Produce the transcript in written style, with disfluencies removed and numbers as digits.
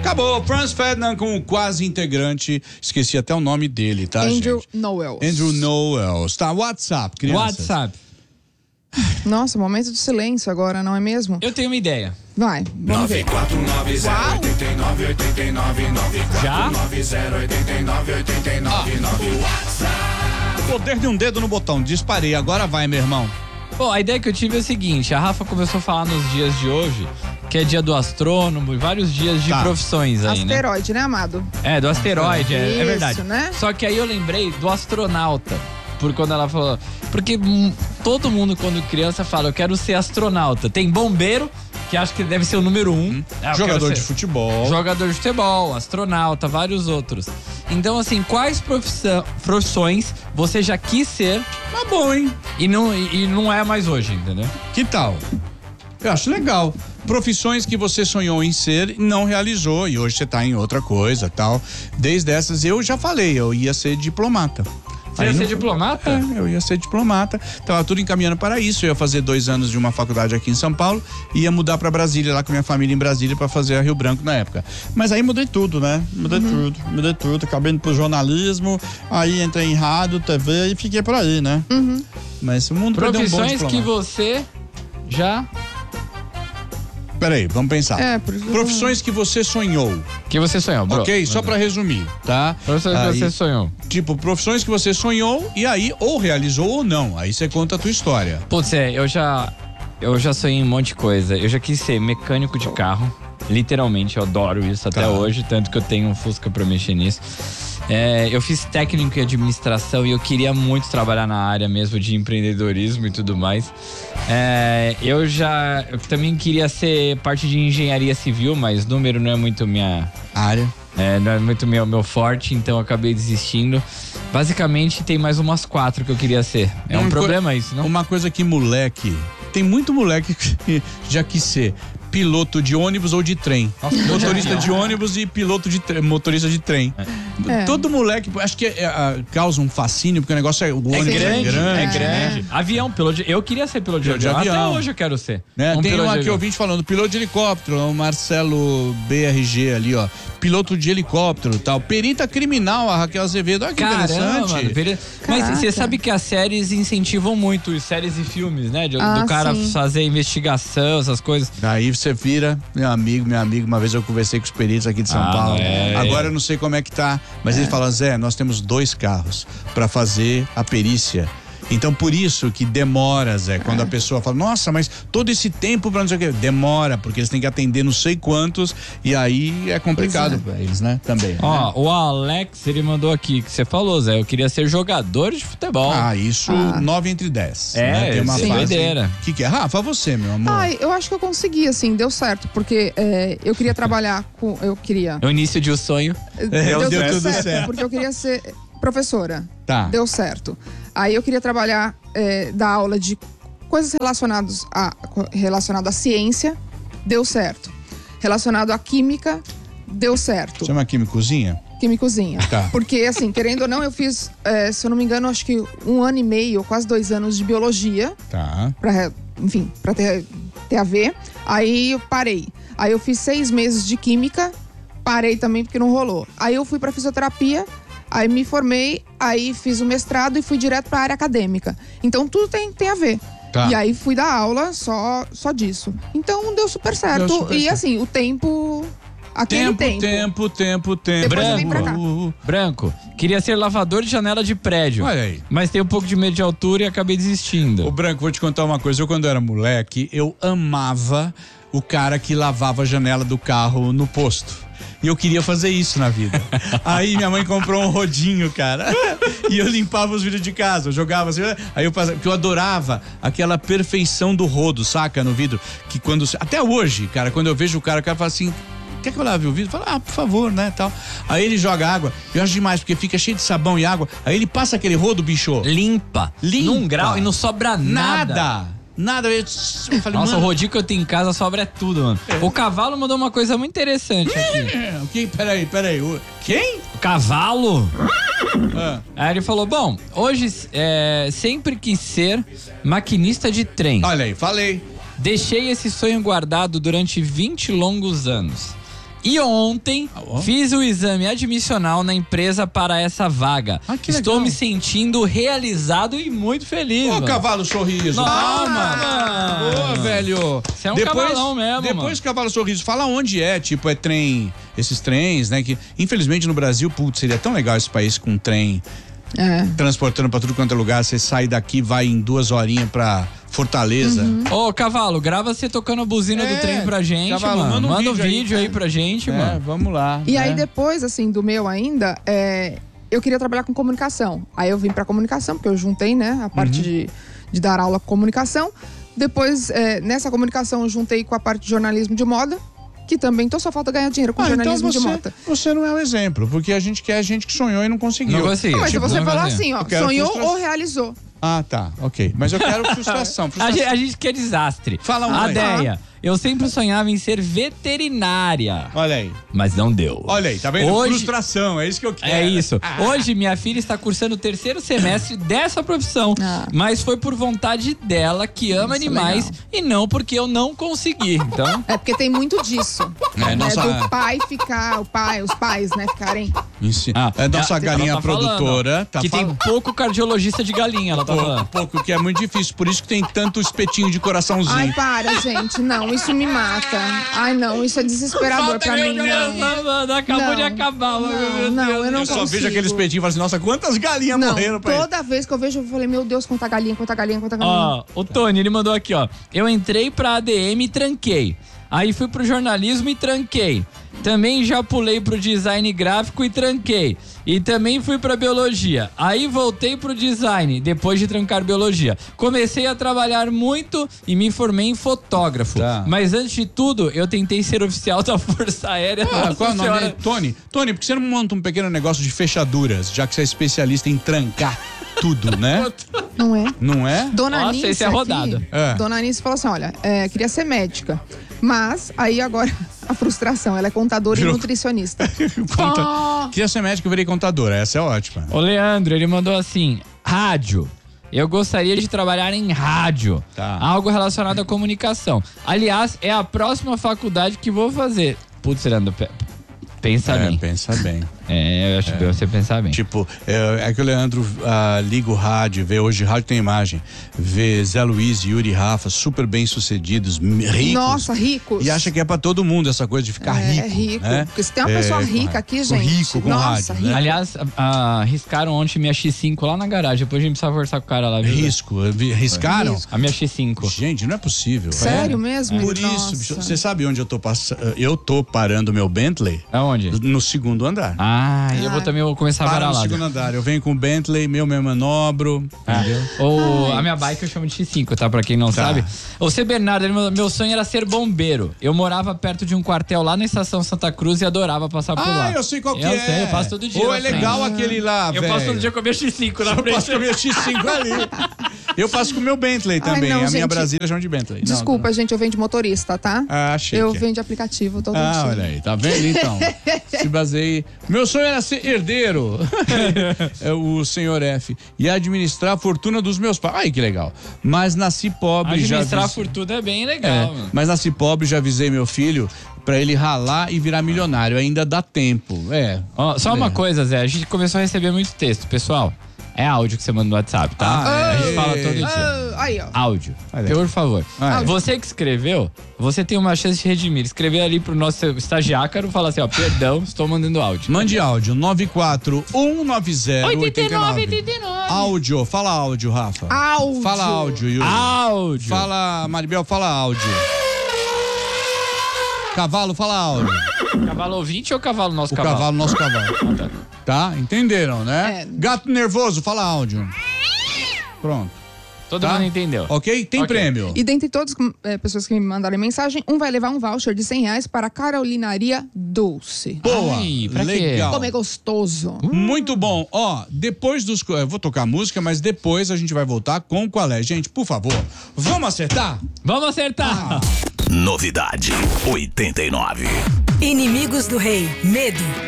Acabou. Franz Ferdinand com o quase integrante. Esqueci até o nome dele, tá, Andrew gente? Noel. Andrew Noel. Tá, WhatsApp, crianças. WhatsApp. Nossa, momento de silêncio agora, não é mesmo? Eu tenho uma ideia. Vai, vamos ver. 949089999. Já? 9089989. Poder de um dedo no botão. Disparei. Agora vai, meu irmão. Bom, a ideia que eu tive é o seguinte, a Rafa começou a falar nos dias de hoje, que é dia do astrônomo e vários dias de profissões aí, né? Asteroide, né, amado? É, do asteroide, é Isso, verdade. né? Só que aí eu lembrei do astronauta. Por quando ela falou. Porque todo mundo, quando criança, fala, eu quero ser astronauta. Tem bombeiro, que acho que deve ser o número 1. Jogador de futebol. Jogador de futebol, astronauta, vários outros. Então, assim, quais profissões você já quis ser? Tá bom, hein? E não é mais hoje, entendeu? Que tal? Eu acho legal. Profissões que você sonhou em ser e não realizou e hoje você tá em outra coisa, tal. Desde essas eu já falei, eu ia ser diplomata. Você ia ser diplomata? É, eu ia ser diplomata. Tava tudo encaminhando para isso. Eu ia fazer 2 anos de uma faculdade aqui em São Paulo e ia mudar para Brasília, lá com minha família em Brasília, para fazer a Rio Branco na época. Mas aí mudei tudo, né? Mudei tudo. Acabei indo pro jornalismo, aí entrei em rádio, TV e fiquei por aí, né? Mas o mundo perdeu um bom Profissões que diplomata. você já... Peraí, vamos pensar. Porque... Profissões que você sonhou, Que você sonhou, bro. ok? Só pra resumir, tá? Profissões que Aí, você sonhou. Tipo, profissões que você sonhou e aí ou realizou ou não. Aí você conta a tua história. Putz, eu já sonhei em um monte de coisa. Eu já quis ser mecânico de carro. Literalmente, eu adoro isso até hoje. Tanto que eu tenho um Fusca pra mexer nisso. Eu fiz técnico em administração e eu queria muito trabalhar na área mesmo de empreendedorismo e tudo mais. Eu também queria ser parte de engenharia civil, mas número não é muito minha Área. não é muito meu forte, então eu acabei desistindo. Basicamente, tem mais umas 4 que eu queria ser. É um problema isso, não? Uma coisa que moleque... Tem muito moleque que já quis ser piloto de ônibus ou de trem. Motorista de ônibus e piloto de motorista de trem. Todo moleque, acho que causa um fascínio, porque o negócio é... O ônibus grande. né? Avião, piloto de... Eu queria ser piloto de avião. Até hoje eu quero ser. Tem um aqui ouvinte falando, piloto de helicóptero, o Marcelo BRG ali, ó. Piloto de helicóptero, tal. Perita criminal, a Raquel Azevedo. Olha que interessante. Mano, mas você sabe que as séries incentivam muito, as séries e filmes, né? Do cara fazer investigação, essas coisas. Daí você vira, meu amigo, uma vez eu conversei com os peritos aqui de São Paulo. Agora eu não sei como é que tá, mas ele fala, Zé, nós temos 2 carros pra fazer a perícia. Então, por isso que demora, Zé, quando a pessoa fala, nossa, mas todo esse tempo pra não sei o quê, demora, porque eles têm que atender não sei quantos, e aí é complicado pra eles, né, também. Ó, o Alex, ele mandou aqui, que você falou, Zé, eu queria ser jogador de futebol. Isso 9 entre 10. Né? Tem uma sim. fase. Doideira. O que é? Rafa, você, meu amor. eu acho que eu consegui, assim, deu certo, porque eu queria trabalhar com... Eu queria... É o início de um sonho. Deu tudo certo. Porque eu queria ser professora. Tá. Deu certo. Aí eu queria trabalhar, dar aula de coisas relacionadas à ciência, deu certo. Relacionado à química, deu certo. Chama Químicozinha? Químicozinha. Tá. Porque, assim, querendo ou não, eu fiz, se eu não me engano, acho que 1 ano e meio, quase 2 anos de biologia. Tá. Pra ter a ver. Aí eu parei. Aí eu fiz 6 meses de química, parei também porque não rolou. Aí eu fui pra fisioterapia. Aí me formei, aí fiz o mestrado e fui direto pra área acadêmica. Então tudo tem a ver. Tá. E aí fui dar aula só disso. Então deu super certo. Assim, o tempo... Aquele tempo. Tempo. Depois eu vim pra cá. Branco, queria ser lavador de janela de prédio. Olha aí. Mas tenho um pouco de medo de altura e acabei desistindo. Ô, Branco, vou te contar uma coisa. Eu, quando era moleque, eu amava o cara que lavava a janela do carro no posto. E eu queria fazer isso na vida. Aí minha mãe comprou um rodinho, cara. E eu limpava os vidros de casa, eu jogava assim. Aí eu passava, porque eu adorava aquela perfeição do rodo, saca, no vidro. Que quando... Até hoje, cara, quando eu vejo o cara fala assim... Quer que eu lave o vidro? Fala, por favor, né, tal. Aí ele joga água, eu acho demais, porque fica cheio de sabão e água. Aí ele passa aquele rodo, bicho. Limpa. Num grau e não sobra nada. Eu falei, nossa, mano, o rodinho que eu tenho em casa sobra tudo, mano. O cavalo mandou uma coisa muito interessante aqui. O que? Peraí. Quem? O cavalo? Aí ele falou, bom, hoje sempre quis ser maquinista de trem. Olha aí, falei. Deixei esse sonho guardado durante 20 longos anos. E ontem ó. fiz o exame admissional na empresa para essa vaga. Ah, que Estou legal. me sentindo realizado e muito feliz. Ô, mano. cavalo sorriso. Nossa, Calma. mano. Boa, velho. Você é um cavalão mesmo, Depois, mano. cavalo sorriso, fala onde é. Tipo, é trem, esses trens, né? Que infelizmente no Brasil, putz, seria tão legal esse país com trem transportando pra tudo quanto é lugar. Você sai daqui, vai em 2 horinhas pra Fortaleza. Ô, cavalo, grava você tocando a buzina do trem pra gente, Cavalo, mano. Manda um vídeo aí cara. pra gente, mano. Vamos lá. E né? aí depois, assim, do meu ainda, eu queria trabalhar com comunicação. Aí eu vim pra comunicação, porque eu juntei, né, a parte de dar aula com comunicação. Depois, nessa comunicação, eu juntei com a parte de jornalismo de moda, que também só falta ganhar dinheiro com jornalismo de moda. Você não é um exemplo, porque a gente quer gente que sonhou e não conseguiu. Não consegui. Não, mas se você não falar consegui. assim, ó, Eu quero sonhou frustração. ou realizou. Ah, tá, ok. Mas eu quero frustração. A gente quer desastre. Fala um A aí. Deia, eu sempre sonhava em ser veterinária, Olha aí. mas não deu. Olha aí, tá vendo? Hoje- Frustração, é isso que eu quero. É isso. Hoje minha filha está cursando o 3º semestre dessa profissão, mas foi por vontade dela, que ama animais, legal. e não porque eu não consegui. Então, É porque tem muito disso. nossa- Do pai ficar, os pais, né, ficarem. É nossa ela galinha tá falando, produtora. Tá que falando. tem pouco cardiologista de galinha, ela tá falando. Pouco, que é muito difícil. Por isso que tem tanto espetinho de coraçãozinho. Ai, para, gente. Não, isso me mata. Ai, não, isso é desesperador pra mim, não. Mano, acabou Não. de acabar. Não, eu não Eu só consigo. vejo aquele espetinho e falo assim, nossa, quantas galinhas Não, morreram pra ele. toda vez que eu vejo, eu falei, meu Deus, quanta galinha, quanta galinha, quanta galinha. Ó, o Tony, ele mandou aqui, ó. Eu entrei pra ADM e tranquei. Aí fui pro jornalismo e tranquei. Também já pulei pro design gráfico e tranquei. E também fui pra biologia. Aí voltei pro design, depois de trancar biologia. Comecei a trabalhar muito e me formei em fotógrafo. Tá. Mas antes de tudo, eu tentei ser oficial da Força Aérea. Nossa Qual é o nome Senhora. dele? Tony, por que você não monta um pequeno negócio de fechaduras, já que você é especialista em trancar tudo, né? Não é? Não é? Dona Nossa, Anice esse é aqui, rodado. É. Dona Anice falou assim, olha, queria ser médica. Mas, aí agora, a frustração, ela é contadora Virou- e nutricionista. Queria ser médico, eu virei contadora. Essa é ótima. O Leandro, ele mandou assim: rádio. Eu gostaria de trabalhar em rádio. Tá. Algo relacionado à comunicação. Aliás, é a próxima faculdade que vou fazer. Putz, Leandro, pensa bem. Pensa bem. Eu acho que você pensar bem. Tipo, é que o Leandro liga o rádio, vê hoje rádio tem imagem, vê Zé Luiz, Yuri e Rafa, super bem sucedidos, ricos. Nossa, ricos. E acha que é pra todo mundo essa coisa de ficar rico. É rico. Né? Porque se tem uma pessoa rica aqui, gente. Rico com nossa, rádio, né? Aliás, riscaram ontem minha X5 lá na garagem. Depois a gente precisa conversar com o cara lá. Viu? Riscaram? Risco. A minha X5. Gente, não é possível. Sério mesmo? Por Nossa. isso, bicho, você sabe onde eu tô passando? Eu tô parando meu Bentley Aonde? no 2º andar. Eu vou também começar a Para varar no lá. 2º andar. Eu venho com o Bentley, meu manobro. Entendeu? A minha bike eu chamo de X5, tá? Pra quem não sabe. O C. Bernardo, meu sonho era ser bombeiro. Eu morava perto de um quartel lá na Estação Santa Cruz e adorava passar por lá. Eu sei qual que eu é. sei, eu passo todo dia. Ou na é frente. legal aquele lá, Eu velho. passo todo dia com a minha X5 na Eu frente. passo com o meu X5 ali. Eu passo com o meu Bentley também. não, a minha gente. Brasília chama de Bentley. Não, Desculpa, gente, eu venho de motorista, tá? achei Eu que é. venho de aplicativo todo dia. Olha aí, tá vendo então? Se baseei. Meu sonho era ser herdeiro. É o senhor F. E administrar a fortuna dos meus pais. Ai, que legal. Mas nasci pobre. Administrar a avisei- fortuna é bem legal, mano. Mas nasci pobre, já avisei meu filho pra ele ralar e virar milionário. Ainda dá tempo. Ó, só uma coisa, Zé. A gente começou a receber muito texto. Pessoal, é áudio que você manda no WhatsApp, tá? Ah, a gente fala todo dia. Aí, ó. Áudio. Olha aí. Por favor. Olha aí. Você que escreveu, você tem uma chance de redimir. Escrever ali pro nosso estagiário, falar assim, ó, perdão, estou mandando áudio. Mande áudio, 9419089. 89. Áudio, fala áudio, Rafa. Áudio. Fala áudio, Yuri. Áudio. Fala, Maribel, fala áudio. Cavalo, fala áudio. Cavalo ouvinte ou cavalo nosso O cavalo, nosso cavalo. Tá? Entenderam, né? Gato nervoso, fala áudio. Pronto. Todo Tá? mundo entendeu. Ok? Tem Ok. prêmio. E dentre todas as pessoas que me mandarem mensagem, um vai levar um voucher de R$100 para a Carolinaria Dulce. Boa. Ai, pra quê? Legal. Como é gostoso. Muito bom. Ó, depois dos... Eu vou tocar música, mas depois a gente vai voltar com qual é. Gente, por favor, vamos acertar? Vamos acertar. Novidade 89. Inimigos do Rei. Medo.